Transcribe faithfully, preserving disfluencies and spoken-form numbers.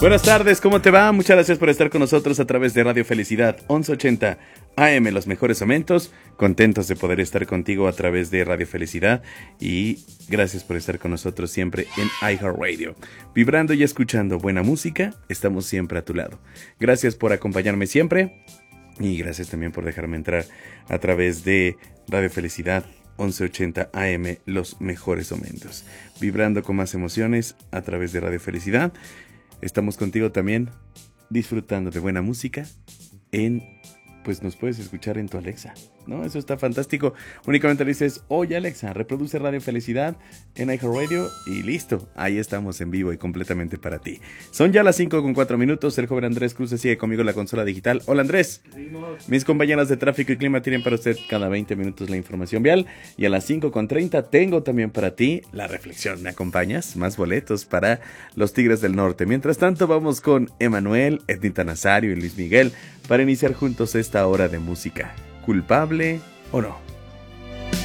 Buenas tardes, ¿cómo te va? Muchas gracias por estar con nosotros a través de Radio Felicidad once ochenta A M, los mejores momentos. Contentos de poder estar contigo a través de Radio Felicidad y gracias por estar con nosotros siempre en iHeartRadio. Vibrando y escuchando buena música, estamos siempre a tu lado. Gracias por acompañarme siempre y gracias también por dejarme entrar a través de Radio Felicidad once ochenta A M, los mejores momentos. Vibrando con más emociones a través de Radio Felicidad. Estamos contigo también disfrutando de buena música en, pues nos puedes escuchar en tu Alexa, ¿no? Eso está fantástico. Únicamente le dices, oye Alexa, reproduce Radio Felicidad en iHeartRadio y listo. Ahí estamos en vivo y completamente para ti. Son ya las cinco con cuatro minutos. El joven Andrés Cruz sigue conmigo en la consola digital. Hola Andrés. Seguimos. Mis compañeras de tráfico y clima tienen para usted cada veinte minutos la información vial. Y a las cinco con treinta tengo también para ti la reflexión. ¿Me acompañas? Más boletos para los Tigres del Norte. Mientras tanto vamos con Emanuel, Ednita Nazario y Luis Miguel para iniciar juntos esta hora de música. ¿Culpable o no?